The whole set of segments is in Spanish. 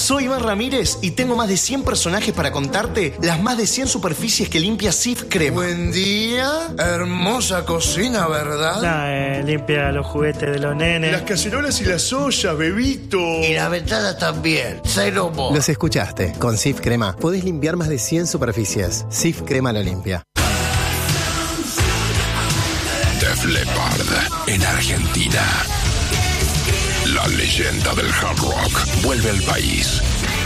Soy Iván Ramírez y tengo más de 100 personajes para contarte las más de 100 superficies que limpia Cif Crema. Buen día, hermosa cocina, ¿verdad? Limpia los juguetes de los nenes. Las cacerolas y las ollas, bebito. Y la ventana también, cero mo. Los escuchaste, con Cif Crema podés limpiar más de 100 superficies. Cif Crema lo limpia. Def Leppard en Argentina. La leyenda del hard rock vuelve al país.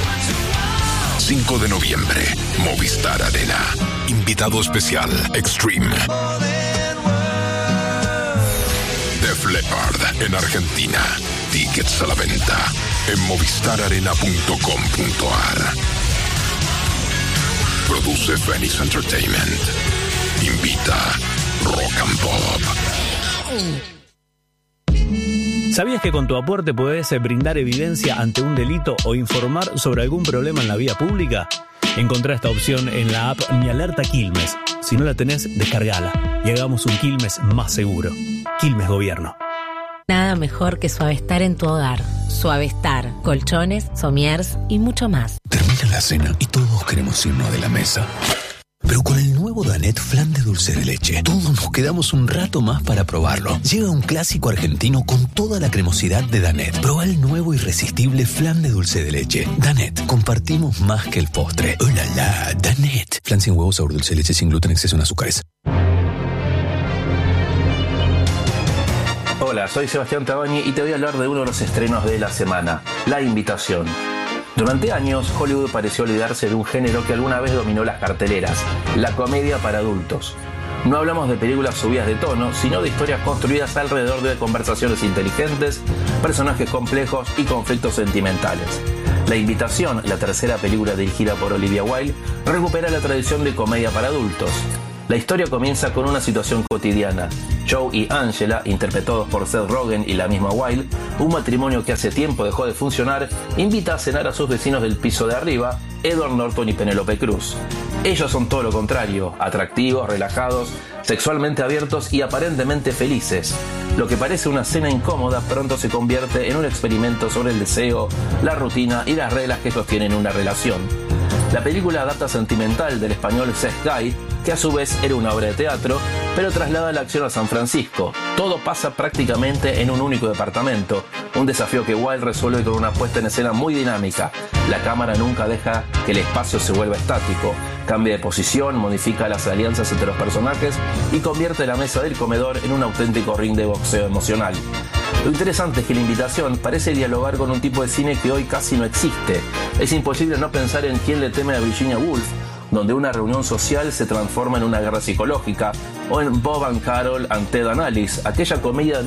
5 de noviembre, Movistar Arena. Invitado especial, Extreme. Def Leppard en Argentina. Tickets a la venta en movistararena.com.ar. Produce Phoenix Entertainment. Invita Rock and Pop. ¿Sabías que con tu aporte podés brindar evidencia ante un delito o informar sobre algún problema en la vía pública? Encontrá esta opción en la app Mi Alerta Quilmes. Si no la tenés, descargala y hagamos un Quilmes más seguro. Quilmes Gobierno. Nada mejor que Suavestar en tu hogar. Suavestar, colchones, somiers y mucho más. Termina la cena y todos queremos irnos de la mesa. Pero con el nuevo Danet Flan de dulce de leche, todos nos quedamos un rato más para probarlo. Llega un clásico argentino con toda la cremosidad de Danet. Probá el nuevo irresistible flan de dulce de leche. Danet, compartimos más que el postre. ¡Oh, la, la! Danet. Flan sin huevo, sabor dulce de leche, sin gluten, exceso en azúcares. Hola, soy Sebastián Tabani y te voy a hablar de uno de los estrenos de la semana, La Invitación. Durante años, Hollywood pareció olvidarse de un género que alguna vez dominó las carteleras, la comedia para adultos. No hablamos de películas subidas de tono, sino de historias construidas alrededor de conversaciones inteligentes, personajes complejos y conflictos sentimentales. La Invitación, la tercera película dirigida por Olivia Wilde, recupera la tradición de comedia para adultos. La historia comienza con una situación cotidiana. Joe y Angela, interpretados por Seth Rogen y la misma Wilde, un matrimonio que hace tiempo dejó de funcionar, invita a cenar a sus vecinos del piso de arriba, Edward Norton y Penélope Cruz. Ellos son todo lo contrario, atractivos, relajados, sexualmente abiertos y aparentemente felices. Lo que parece una cena incómoda pronto se convierte en un experimento sobre el deseo, la rutina y las reglas que sostienen una relación. La película adapta sentimental del español Seth Guy, que a su vez era una obra de teatro, pero traslada la acción a San Francisco. Todo pasa prácticamente en un único departamento, un desafío que Wilde resuelve con una puesta en escena muy dinámica. La cámara nunca deja que el espacio se vuelva estático, cambia de posición, modifica las alianzas entre los personajes y convierte la mesa del comedor en un auténtico ring de boxeo emocional. Lo interesante es que La Invitación parece dialogar con un tipo de cine que hoy casi no existe. Es imposible no pensar en Quién le teme a Virginia Woolf, donde una reunión social se transforma en una guerra psicológica, o en Bob and Carol and Ted and Alice, aquella comedia de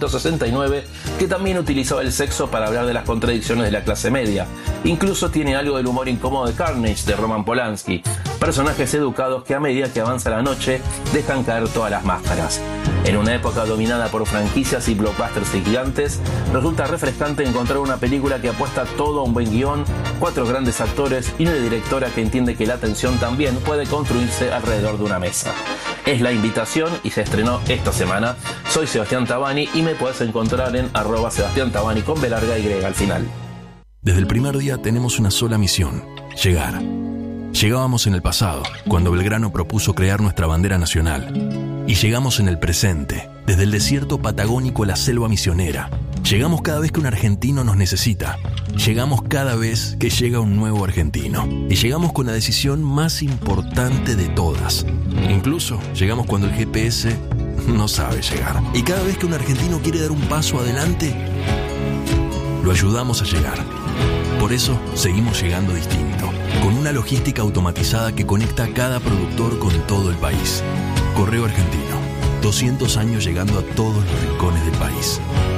1969 que también utilizaba el sexo para hablar de las contradicciones de la clase media. Incluso tiene algo del humor incómodo de Carnage, de Roman Polanski, personajes educados que a medida que avanza la noche dejan caer todas las máscaras. En una época dominada por franquicias y blockbusters gigantes, resulta refrescante encontrar una película que apuesta todo a un buen guión, 4 grandes actores y una directora que entiende que la atención también puede construirse alrededor de una mesa. Es La Invitación y se estrenó esta semana. Soy Sebastián Tabani y me puedes encontrar en @Sebastián Tabani con B larga Y al final. Desde el primer día tenemos una sola misión: llegar. Llegábamos en el pasado, cuando Belgrano propuso crear nuestra bandera nacional. Y llegamos en el presente, desde el desierto patagónico a la selva misionera. Llegamos cada vez que un argentino nos necesita. Llegamos cada vez que llega un nuevo argentino. Y llegamos con la decisión más importante de todas. Incluso llegamos cuando el GPS no sabe llegar. Y cada vez que un argentino quiere dar un paso adelante, lo ayudamos a llegar. Por eso seguimos llegando distinto, con una logística automatizada que conecta a cada productor con todo el país. Correo Argentino, 200 años llegando a todos los rincones del país.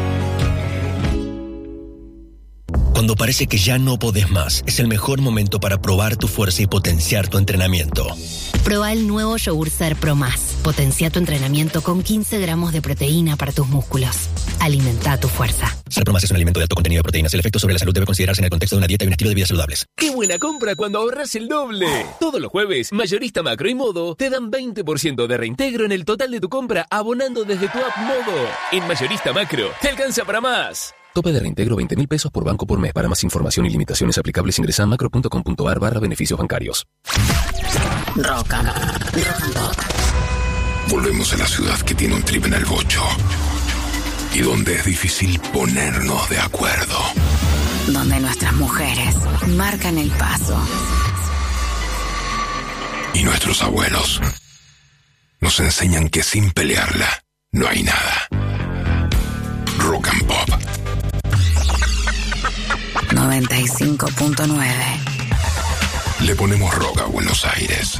Cuando parece que ya no podés más, es el mejor momento para probar tu fuerza y potenciar tu entrenamiento. Proba el nuevo Yogur Ser Pro Más. Potencia tu entrenamiento con 15 gramos de proteína para tus músculos. Alimenta tu fuerza. Ser Pro Más es un alimento de alto contenido de proteínas. El efecto sobre la salud debe considerarse en el contexto de una dieta y un estilo de vida saludables. ¡Qué buena compra cuando ahorras el doble! Todos los jueves, Mayorista Macro y Modo te dan 20% de reintegro en el total de tu compra abonando desde tu app Modo. En Mayorista Macro, te alcanza para más. Tope de reintegro 20.000 pesos por banco por mes. Para más información y limitaciones aplicables ingresa a macro.com.ar/beneficios bancarios. Rock and Pop. Volvemos a la ciudad que tiene un trip en el bocho y donde es difícil ponernos de acuerdo. Donde nuestras mujeres marcan el paso. Y nuestros abuelos nos enseñan que sin pelearla no hay nada. Rock and Pop 95.9. Le ponemos rock a Buenos Aires.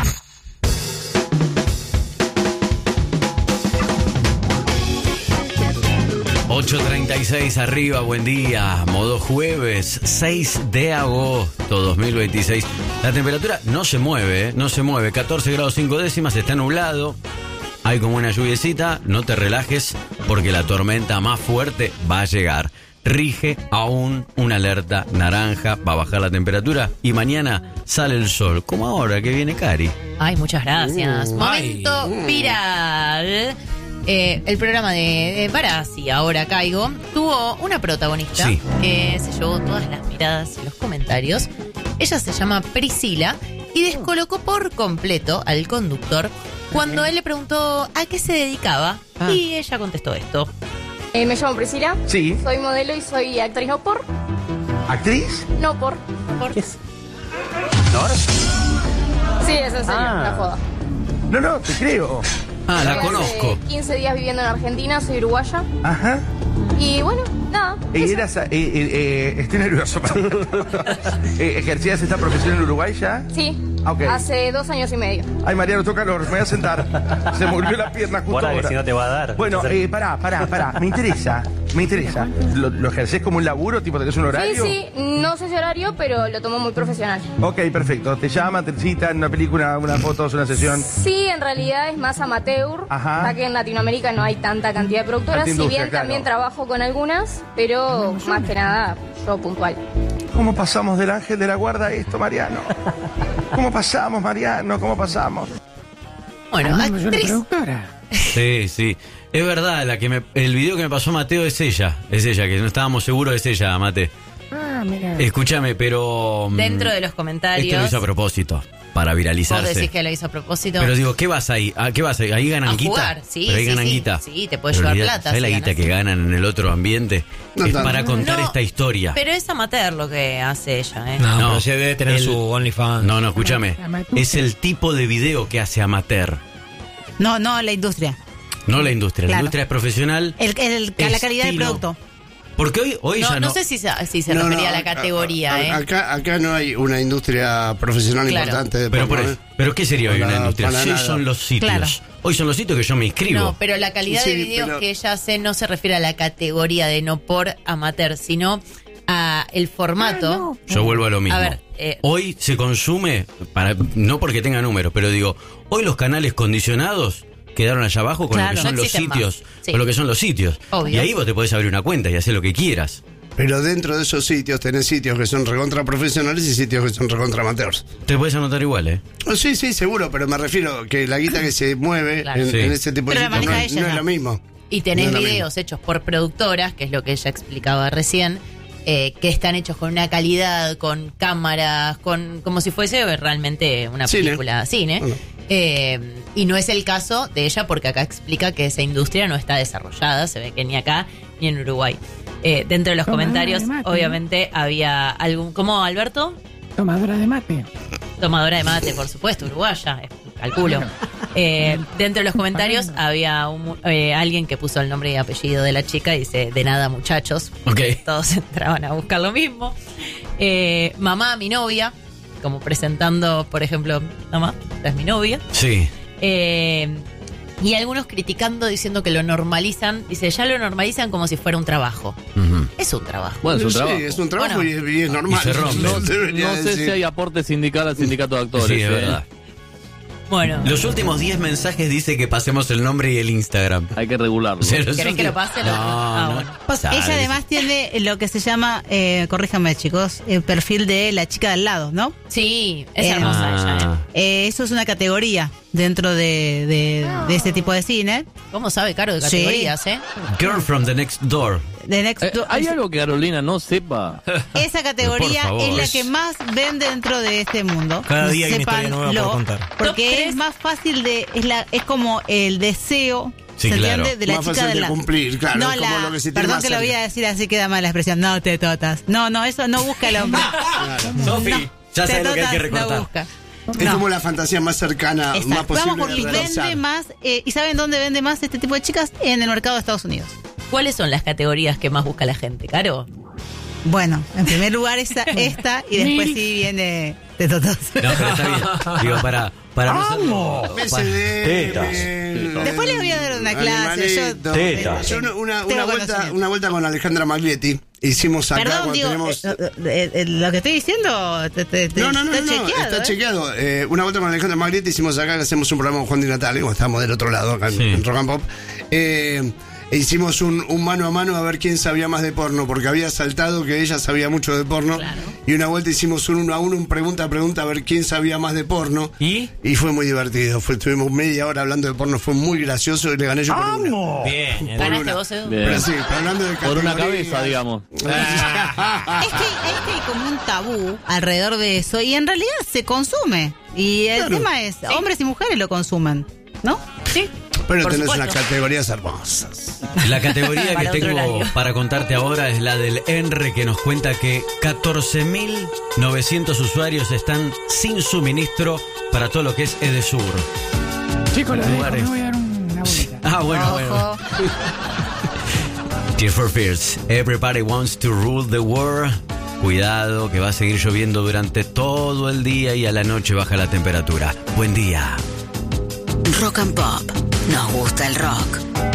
...8:36 arriba, buen día... ...modo jueves... ...6 de agosto 2026... ...la temperatura no se mueve... ...no se mueve... ...14 grados 5 décimas... ...está nublado... ...hay como una lluviecita... ...no te relajes... ...porque la tormenta más fuerte va a llegar... ...rige aún una alerta naranja... ...va a bajar la temperatura... ...y mañana sale el sol... ...como ahora que viene Cari... Ay, muchas gracias... Momento viral... el programa de Barassi, Ahora Caigo, tuvo una protagonista que se llevó todas las miradas y los comentarios. Ella se llama Priscila y descolocó por completo al conductor cuando él le preguntó a qué se dedicaba y ella contestó esto. Me llamo Priscila, soy modelo y soy actriz, no por... ¿Actriz? No por... ¿Qué es? ¿No? Sí, es en serio, la joda. No, te creo. La conozco. 15 días viviendo en Argentina, soy uruguaya. Ajá. Y bueno, nada. Estoy nervioso. ¿Ejercías esta profesión en Uruguay ya? Sí. Okay. Hace 2 años y medio. Ay, Mariano, toca calor, me voy a sentar. Se me volvió la pierna justo ahora. Que si no te va a dar. Bueno, pará. Me interesa. ¿Lo ejercés como un laburo? ¿Tipo tenés un horario? Sí, no sé si horario, pero lo tomo muy profesional. Ok, perfecto. ¿Te llaman, te citan, una película, una foto, una sesión? Sí, en realidad es más amateur. Ajá. Ya que en Latinoamérica no hay tanta cantidad de productoras. Si bien también trabajo con algunas, pero más que nada yo puntual. ¿Cómo pasamos del ángel de la guarda a esto, Mariano? ¿Cómo pasamos, Mariano? ¿Cómo pasamos? Bueno, actriz. Sí. Es verdad, el video que me pasó Mateo es ella, que no estábamos seguros, es ella, Mate. Mira. Escúchame, pero... Dentro de los comentarios... Esto lo hizo a propósito, para viralizarse. ¿Vos decís que lo hizo a propósito? Pero digo, ¿qué vas ahí? ¿A qué vas ahí? ¿Ahí ganan guita? Jugar, sí. Pero ahí ganan guita. Sí, te puede llevar plata. ¿Sabes la guita que ganan en el otro ambiente? No, es para contar esta historia. Pero es amateur lo que hace ella, ¿eh? No, pero se debe tener su OnlyFans. No, escúchame. Es el tipo de video que hace amateur. No, la industria. No la industria. Claro. La industria es profesional. La calidad del producto. Porque hoy ya no... No sé si se refería a la categoría, Acá no hay una industria profesional importante. Pero ¿qué sería hoy una industria? Hoy son los sitios. Claro. Hoy son los sitios que yo me inscribo. No, pero la calidad de videos que ella hace no se refiere a la categoría de no por amateur, sino a el formato. Yo vuelvo a lo mismo. A ver, hoy se consume, no porque tenga números, pero digo, hoy los canales condicionados quedaron allá abajo con lo que son los sitios. Sí. Con lo que son los sitios. Obvio. Y ahí vos te podés abrir una cuenta y hacer lo que quieras. Pero dentro de esos sitios tenés sitios que son recontra profesionales y sitios que son recontra amateurs. Te puedes anotar igual, ¿eh? Sí, seguro, pero me refiero que la guita que se mueve en ese tipo de sitios no es lo mismo. Y tenés videos hechos por productoras, que es lo que ella explicaba recién, que están hechos con una calidad, con cámaras, como si fuese realmente una película cine. Y no es el caso de ella, porque acá explica que esa industria no está desarrollada, se ve que ni acá ni en Uruguay. Dentro de los comentarios, obviamente, había algún... ¿Cómo, Alberto? Tomadora de mate. Tomadora de mate, por supuesto, uruguaya, calculo. Dentro de los comentarios había alguien que puso el nombre y apellido de la chica y dice, de nada muchachos. Okay. Todos entraban a buscar lo mismo. Mamá, mi novia, como presentando, por ejemplo, mamá, esta es mi novia. Sí. Y algunos criticando, diciendo que lo normalizan. Dice, ya lo normalizan como si fuera un trabajo. Es un trabajo. Bueno, es un trabajo. Sí, es un trabajo y es normal. Y se rompe. No sé si hay aporte sindical al sindicato de actores. Sí, es verdad. Bueno. Los últimos 10 mensajes dice que pasemos el nombre y el Instagram. Hay que regularlo. ¿Querés que lo pase? No. Ella además tiene lo que se llama, corríjanme chicos, el perfil de la chica de al lado, ¿no? Sí, es hermosa ella. Eso es una categoría dentro de este tipo de cine. ¿Cómo sabe, Caro, de categorías, Girl from the Next Door. ¿Hay algo que Carolina no sepa? Esa categoría es la que más vende dentro de este mundo. Cada día hay una historia nueva por contar. Porque es más fácil es como el deseo. Sí, ¿se claro. entiende? De la más chica fácil de de la... cumplir, claro. No, como lo que se perdón que lo voy a decir así, queda mal la expresión. No, tetotas. No, eso no busca el hombre. Sofi, ya sabes lo que hay que recortar. No busca. Es como la fantasía más cercana, más posible. Vamos por vende más. ¿Y saben dónde vende más este tipo de chicas? En el mercado de Estados Unidos. ¿Cuáles son las categorías que más busca la gente, Caro? Bueno, en primer lugar esta y después sí viene tetotas. No, pero está bien. Digo, para nosotros. Tetas. Después les voy a dar una clase. Yo una vuelta con Alejandra Maglietti hicimos acá. Perdón, cuando digo, tenemos... lo que estoy diciendo No, está chequeado. Está chequeado. Una vuelta con Alejandra Maglietti hicimos acá, que hacemos un programa con Juan Di Natale, como estábamos del otro lado, acá en Rock and Pop. Hicimos un mano a mano a ver quién sabía más de porno, porque había saltado que ella sabía mucho de porno. Claro. Y una vuelta hicimos un 1 a 1, un pregunta a pregunta, a ver quién sabía más de porno. ¿Y fue muy divertido. Estuvimos media hora hablando de porno, fue muy gracioso y le gané yo por una. Bien, ganaste vos, Edu. Pero sí, hablando de por una cabeza, digamos. Es que hay como un tabú alrededor de eso y en realidad se consume. Y el tema es, hombres y mujeres lo consumen, ¿no? Sí. Pero por tenés supuesto. unas categorías hermosas. La categoría que tengo para contarte ahora es la del ENRE, que nos cuenta que 14.900 usuarios están sin suministro para todo lo que es Edesur. Chicos, me voy a dar una vuelta. Bueno. Tears for Fears. Everybody wants to rule the world. Cuidado, que va a seguir lloviendo durante todo el día y a la noche baja la temperatura. Buen día. Rock and Pop. Nos gusta el rock.